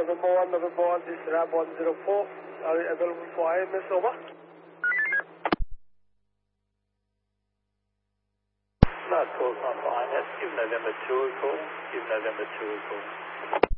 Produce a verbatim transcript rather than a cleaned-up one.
November one, November one, this is Lab one zero four. Are you available for I M S, over? Last call on for I M S. Give November two a call. Give November two a call.